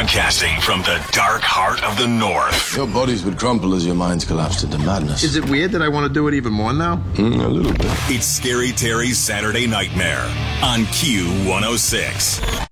Broadcasting from the dark heart of the North. Your bodies would crumple as your minds collapsed into madness. Is it weird that I want to do it even more now? A little bit. It's Scary Terry's Saturday Nightmare on Q106.